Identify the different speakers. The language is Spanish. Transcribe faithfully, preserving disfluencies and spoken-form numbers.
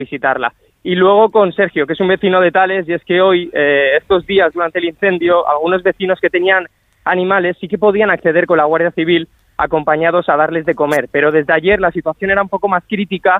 Speaker 1: visitarla. Y luego con Sergio, que es un vecino de Tales, y es que hoy, eh, estos días durante el incendio, algunos vecinos que tenían animales sí que podían acceder con la Guardia Civil acompañados a darles de comer, pero desde ayer la situación era un poco más crítica